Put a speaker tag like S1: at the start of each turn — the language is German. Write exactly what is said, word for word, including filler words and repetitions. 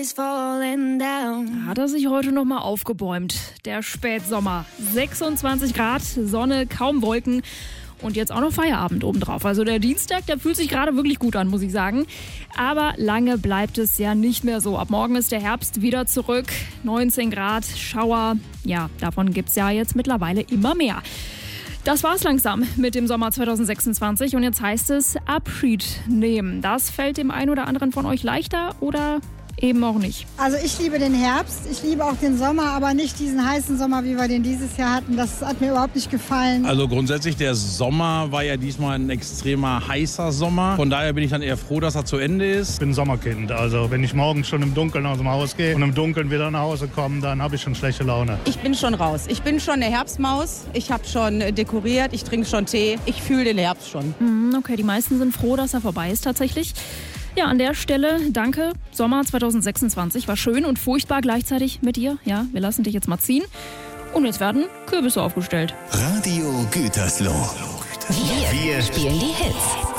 S1: Hat er sich heute noch mal aufgebäumt. Der Spätsommer. sechsundzwanzig Grad, Sonne, kaum Wolken. Und jetzt auch noch Feierabend obendrauf. Also der Dienstag, der fühlt sich gerade wirklich gut an, muss ich sagen. Aber lange bleibt es ja nicht mehr so. Ab morgen ist der Herbst wieder zurück. neunzehn Grad, Schauer. Ja, davon gibt's ja jetzt mittlerweile immer mehr. Das war's langsam mit dem Sommer zwanzig sechsundzwanzig. Und jetzt heißt es Abschied nehmen. Das fällt dem einen oder anderen von euch leichter oder eben auch nicht?
S2: Also ich liebe den Herbst, ich liebe auch den Sommer, aber nicht diesen heißen Sommer, wie wir den dieses Jahr hatten. Das hat mir überhaupt nicht gefallen.
S3: Also grundsätzlich, der Sommer war ja diesmal ein extremer heißer Sommer. Von daher bin ich dann eher froh, dass er zu Ende ist.
S4: Ich bin Sommerkind, also wenn ich morgens schon im Dunkeln aus dem Haus gehe und im Dunkeln wieder nach Hause komme, dann habe ich schon schlechte Laune.
S5: Ich bin schon raus. Ich bin schon eine Herbstmaus. Ich habe schon dekoriert, ich trinke schon Tee. Ich fühle den Herbst schon.
S1: Okay, die meisten sind froh, dass er vorbei ist tatsächlich. Ja, an der Stelle danke. Sommer zwanzig sechsundzwanzig war schön und furchtbar gleichzeitig mit dir. Ja, wir lassen dich jetzt mal ziehen. Und jetzt werden Kürbisse aufgestellt.
S6: Radio Gütersloh.
S7: Wir, wir spielen die Hits.